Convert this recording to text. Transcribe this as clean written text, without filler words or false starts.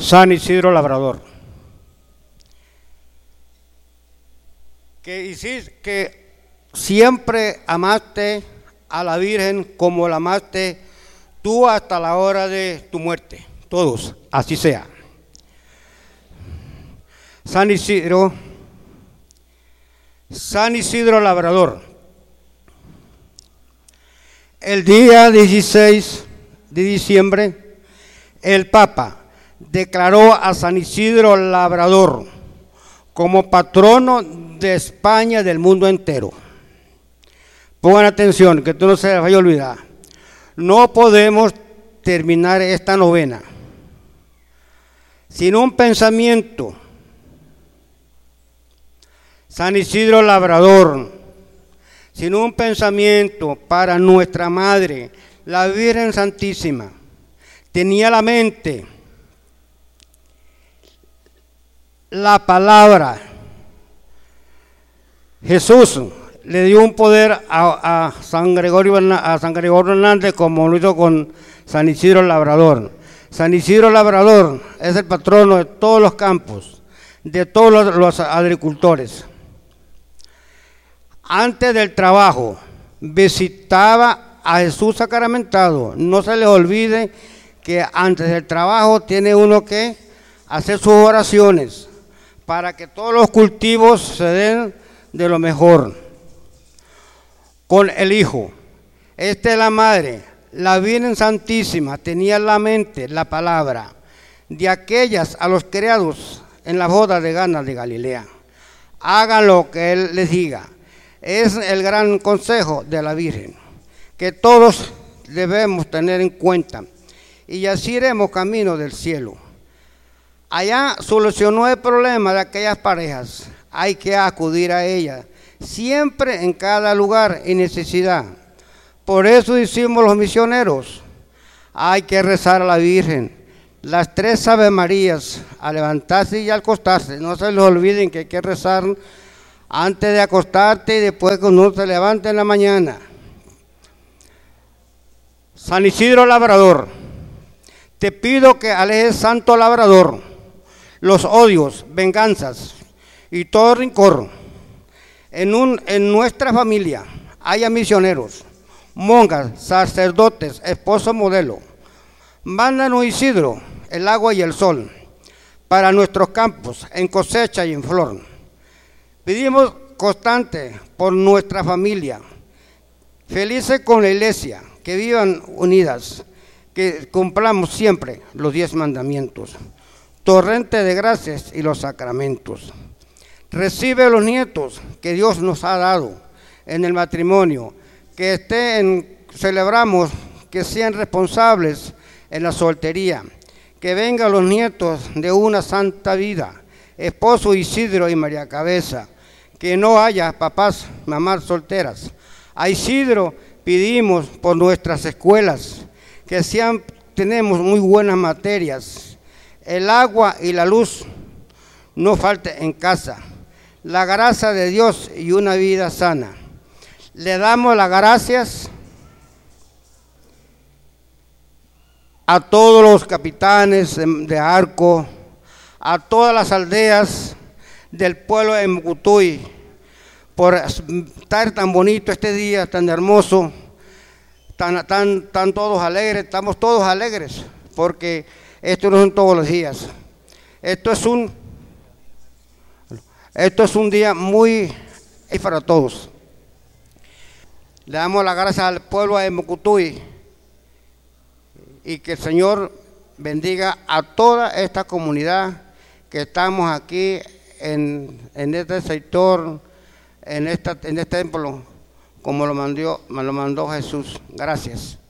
San Isidro Labrador. Que siempre amaste a la Virgen como la amaste tú hasta la hora de tu muerte. Todos, así sea. San Isidro Labrador. El día 16 de diciembre, el Papa declaró a San Isidro Labrador como patrono de España y del mundo entero. Pongan atención, que esto no se les vaya a olvidar. No podemos terminar esta novena sin un pensamiento. San Isidro Labrador, sin un pensamiento para nuestra Madre, la Virgen Santísima, tenía la mente, la palabra. Jesús le dio un poder a San Gregorio Hernández, como lo hizo con San Isidro Labrador. San Isidro Labrador es el patrono de todos los campos, de todos los agricultores. Antes del trabajo visitaba a Jesús sacramentado. No se les olvide que antes del trabajo tiene uno que hacer sus oraciones para que todos los cultivos se den de lo mejor. Con el Hijo, esta es la Madre, la Virgen Santísima, tenía en la mente la palabra de aquellas a los criados en la boda de Cana de Galilea. Hagan lo que Él les diga. Es el gran consejo de la Virgen, que todos debemos tener en cuenta, y así iremos camino del cielo. Allá solucionó el problema de aquellas parejas. Hay que acudir a ella, siempre en cada lugar y necesidad. Por eso decimos los misioneros, hay que rezar a la Virgen, las 3 Ave Marías, al levantarse y al acostarse. No se les olviden que hay que rezar antes de acostarte y después cuando uno se levante en la mañana. San Isidro Labrador, te pido que alejes, Santo Labrador, los odios, venganzas y todo rencor. En nuestra familia haya misioneros, monjas, sacerdotes, esposos modelo. Mándanos, Isidro, el agua y el sol para nuestros campos, en cosecha y en flor. Pedimos constante por nuestra familia, felices con la iglesia, que vivan unidas, que cumplamos siempre los 10 mandamientos, torrente de gracias y los sacramentos. Recibe a los nietos que Dios nos ha dado en el matrimonio, que celebramos, que sean responsables en la soltería, que vengan los nietos de una santa vida, esposo Isidro y María Cabeza, que no haya papás, mamás solteras. A Isidro pedimos por nuestras escuelas, que tenemos muy buenas materias, el agua y la luz no falte en casa, la gracia de Dios y una vida sana. Le damos las gracias a todos los capitanes de arco, a todas las aldeas del pueblo de Mucutuy, por estar tan bonito este día, tan hermoso, tan todos alegres. Estamos todos alegres, porque esto no son todos los días. Esto es un día muy para todos. Le damos las gracias al pueblo de Mucutuy, y que el Señor bendiga a toda esta comunidad que estamos aquí en este sector, en este templo, como me lo mandó Jesús. Gracias.